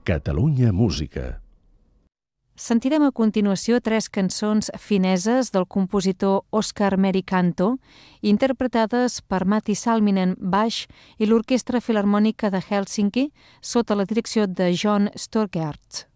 Catalunya Música. Sentirem a continuació 3 cançons fineses del compositor Oskar Merikanto, interpretades per Matti Salminen baix i l'Orquestra Filharmònica de Hèlsinki sota la direcció de John Storgert.